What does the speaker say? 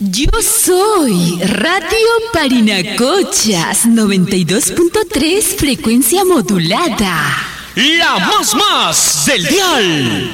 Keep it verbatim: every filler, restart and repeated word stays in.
Yo soy Radio Parinacochas noventa y dos punto tres frecuencia modulada. La más más del dial.